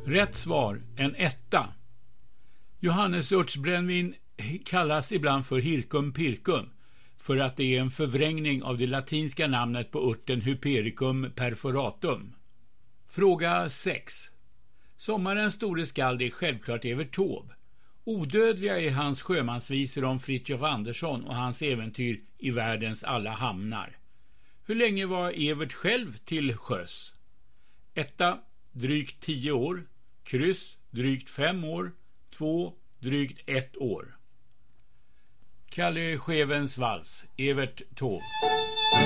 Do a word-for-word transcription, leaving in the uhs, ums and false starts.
Rätt svar, en etta. Johannes örtsbrännvin kallas ibland för Hircum pircum för att det är en förvrängning av det latinska namnet på örten Hypericum perforatum. Fråga sex. Sommarens store skald är självklart Evert Taube. Odödliga är hans sjömansvisor om Fritiof Andersson och hans äventyr i världens alla hamnar. Hur länge var Evert själv till sjöss? Etta, drygt tio år. Kryss, drygt fem år. Två, drygt ett år. Kalle Schewens vals, Evert Taube.